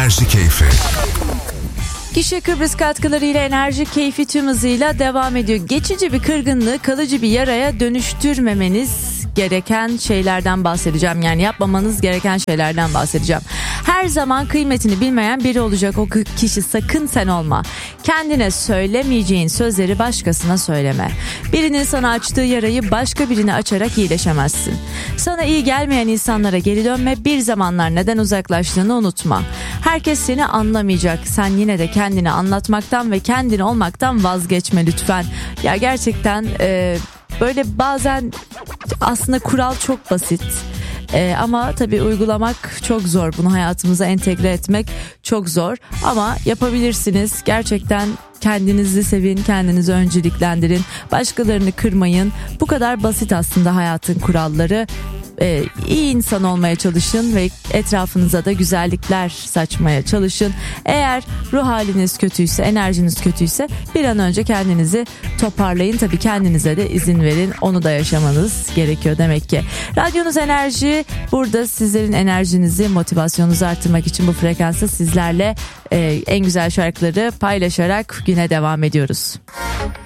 Enerji Keyfi. Kişi Kıbrıs katkılarıyla enerji keyfi tüm hızıyla devam ediyor. Geçici bir kırgınlığı kalıcı bir yaraya dönüştürmemeniz gereken şeylerden bahsedeceğim. Yani yapmamanız gereken şeylerden bahsedeceğim. Her zaman kıymetini bilmeyen biri olacak o kişi, sakın sen olma. Kendine söylemeyeceğin sözleri başkasına söyleme. Birinin sana açtığı yarayı başka birine açarak iyileşemezsin. Sana iyi gelmeyen insanlara geri dönme. Bir zamanlar neden uzaklaştığını unutma. Herkes seni anlamayacak. Sen yine de kendini anlatmaktan ve kendin olmaktan vazgeçme lütfen. Ya gerçekten böyle bazen aslında kural çok basit. Ama tabii uygulamak çok zor. Bunu hayatımıza entegre etmek çok zor. Ama yapabilirsiniz. Gerçekten kendinizi sevin, kendinizi önceliklendirin. Başkalarını kırmayın. Bu kadar basit aslında hayatın kuralları. İyi insan olmaya çalışın ve etrafınıza da güzellikler saçmaya çalışın. Eğer ruh haliniz kötüyse, enerjiniz kötüyse bir an önce kendinizi toparlayın. Tabii kendinize de izin verin. Onu da yaşamanız gerekiyor demek ki. Radyonuz Enerji burada sizlerin enerjinizi, motivasyonunuzu arttırmak için bu frekansta sizlerle en güzel şarkıları paylaşarak güne devam ediyoruz.